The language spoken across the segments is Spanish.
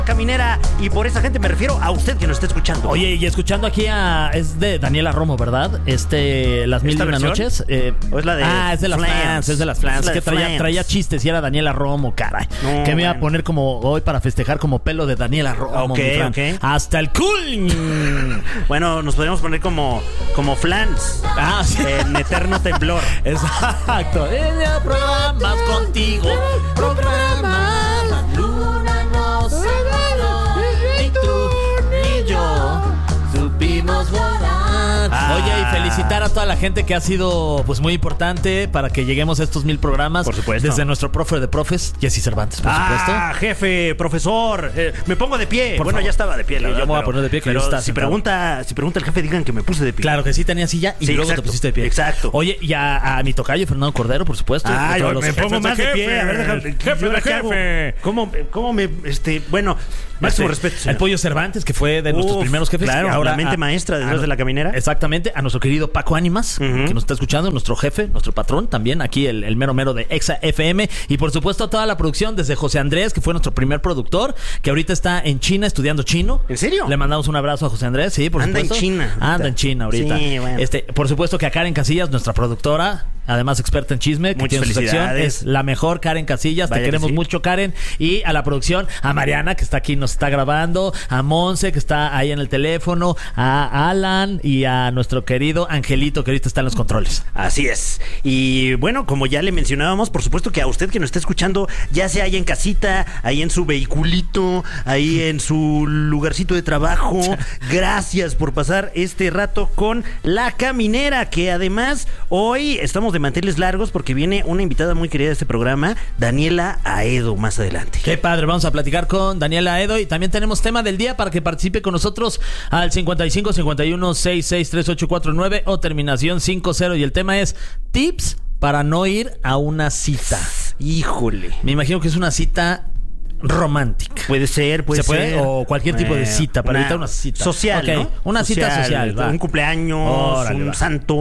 Caminera, y por esa gente me refiero a usted que nos está escuchando. Oye, y escuchando aquí es de Daniela Romo, ¿verdad? Las Mil y Una Noches. ¿O es la de es de las Flans, es de las Flans. Que traía chistes y era Daniela Romo, caray. No, que me iba a poner como hoy para festejar como pelo de Daniela Romo. Ok. Hasta el cool. Bueno, nos podríamos poner como Flans. Sí. En eterno temblor. Exacto. Programas contigo. Programas. La luna nos separó. Ni tú ni yo supimos volar. Oye, y felicitar a toda la gente que ha sido pues muy importante para que lleguemos a estos 1000 programas. Por supuesto. Desde nuestro profe de profes, Jesse Cervantes, por supuesto. Jefe, profesor, me pongo de pie. Por favor. Ya estaba de pie, la verdad. Yo me voy a poner de pie, que pero yo estaba si pregunta el jefe, digan que me puse de pie. Claro que sí, tenía silla y Sí, luego exacto, te pusiste de pie. exacto. Oye, y a mi tocayo, Fernando Cordero, por supuesto. Yo Todos me los pongo jefes más de pie. A ver, déjame. Jefe de jefe. ¿Cómo me, bueno, máximo respeto, señor. El Pollo Cervantes, que fue de nuestros primeros jefes. Claro, y ahora la mente maestra detrás de la caminera. Exactamente, a nuestro querido Paco Ánimas, que nos está escuchando, nuestro jefe, nuestro patrón, también aquí el mero mero de Exa FM. Y por supuesto a toda la producción, desde José Andrés, que fue nuestro primer productor, que ahorita está en China estudiando chino. ¿En serio? Le mandamos un abrazo a José Andrés, sí, por supuesto. Anda en China ahorita. Sí, bueno. Por supuesto que a Karen Casillas, nuestra productora, además experta en chisme, que Muchas tiene su sección, felicidades. es la mejor Karen Casillas. Vaya Te que queremos sí. mucho, Karen. Y a la producción, a Mariana, que está aquí, nos está grabando, a Monse, que está ahí en el teléfono, a Alan y a nuestro querido Angelito, que ahorita está en los controles. Así es. Y bueno, como ya le mencionábamos, por supuesto que a usted que nos está escuchando, ya sea ahí en casita, ahí en su vehiculito, ahí en su lugarcito de trabajo, gracias por pasar este rato con La Caminera, que además hoy estamos de manteles largos porque viene una invitada muy querida de este programa, Daniela Aedo, más adelante. Qué padre, vamos a platicar con Daniela Aedo y también tenemos tema del día para que participe con nosotros al 55 51 66 3849 o terminación 50, y el tema es tips para no ir a una cita. Híjole. Me imagino que es una cita romántica. Puede ser, ¿Se puede? O cualquier tipo de cita, para evitar una cita. Social, Ok, ¿no? una cita social. Va. Un cumpleaños, Órale, un va. santo,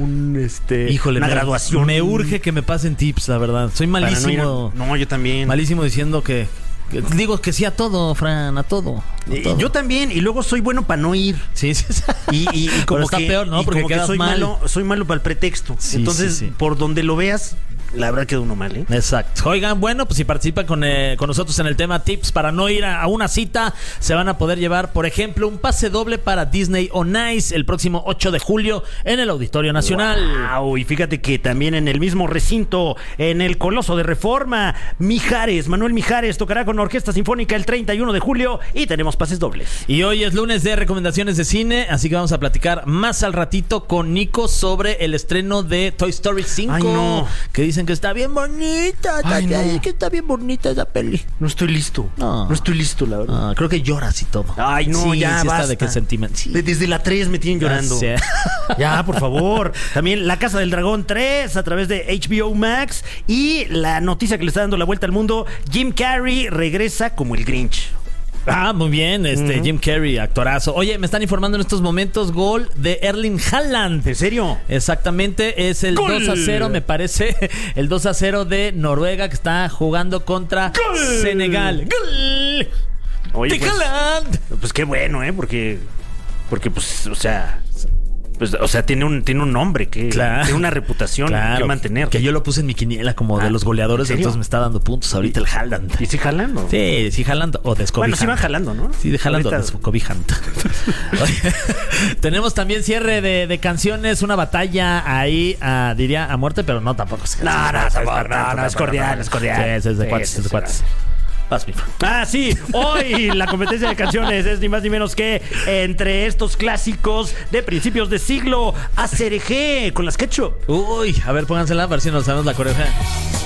Híjole, una graduación. Me urge que me pasen tips, la verdad. Soy Para malísimo. No, yo también. Malísimo diciendo que digo que sí a todo, Fran, a todo. Yo también, y luego soy bueno para no ir. Sí. Y como pero está que, peor, ¿no? y Porque como que quedas mal. soy malo para el pretexto. Sí, Entonces, sí. por donde lo veas, la verdad queda uno mal, ¿eh? Exacto. Oigan, bueno, pues si participan con nosotros en el tema tips para no ir a una cita, se van a poder llevar, por ejemplo, un pase doble para Disney on Ice el próximo 8 de julio en el Auditorio Nacional. Wow, y fíjate que también en el mismo recinto, en el Coloso de Reforma, Manuel Mijares tocará con Orquesta Sinfónica el 31 de julio y tenemos pases dobles. Y hoy es lunes de recomendaciones de cine, así que vamos a platicar más al ratito con Nico sobre el estreno de Toy Story 5. Ay, no. Que dicen que está bien bonita. Ay, no. Que está bien bonita esa peli. No estoy listo. No. No estoy listo, la verdad. Creo que lloras y todo. Ay, no, sí, ya sí basta. está de qué sentimiento. Sí. Desde la 3 me tienen llorando. Sí. Ya, por favor. También La Casa del Dragón 3 a través de HBO Max. Y la noticia que le está dando la vuelta al mundo, Jim Carrey regresa como el Grinch. Muy bien, Jim Carrey, actorazo. Oye, me están informando en estos momentos, gol de Erling Haaland. ¿En serio? Exactamente, es el ¡Gol! 2-0, me parece. El 2-0 de Noruega, que está jugando contra Senegal. ¡Gol! Oye, ¡De pues, Haaland! pues qué bueno, porque pues, o sea, tiene un nombre que Claro. tiene una reputación que mantener. Que yo lo puse en mi quiniela como de los goleadores, ¿en serio? entonces me está dando puntos ahorita el Haaland. ¿Y si jalando? Sí, Haaland o descobijante. Bueno, sí van jalando, ¿no? Sí, de Haaland o Ahorita- descobijante. Tenemos también cierre de canciones, una batalla ahí, diría a muerte, pero no tampoco. No, es cordial, es cordial. Sí, es de Sí, cuates, sí, es de sí, cuates. Vas, mi Fran. Sí, hoy la competencia de canciones es ni más ni menos que entre estos clásicos de principios de siglo, ACRG con las Ketchup. Uy, a ver, póngansela, a ver si nos sabemos la coreografía.